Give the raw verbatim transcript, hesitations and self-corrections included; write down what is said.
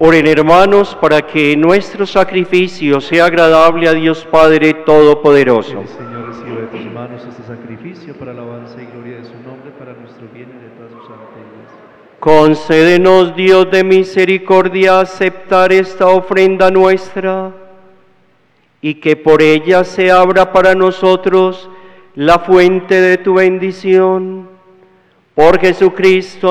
Oren, hermanos, para que nuestro sacrificio sea agradable a Dios Padre Todopoderoso. El Señor reciba de tus manos este sacrificio para alabanza y gloria de su nombre, para nuestro bien y de toda su santa Iglesia. Concédenos, Dios de misericordia, aceptar esta ofrenda nuestra, y que por ella se abra para nosotros la fuente de tu bendición. Por Jesucristo